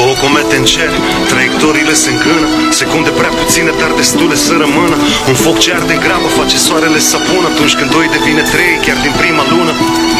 Două comete în cer, traiectoriile se încână, secunde prea puține, dar destule să rămână. Un foc ce arde grabă face soarele să apună, atunci când doi devine trei, chiar din prima lună.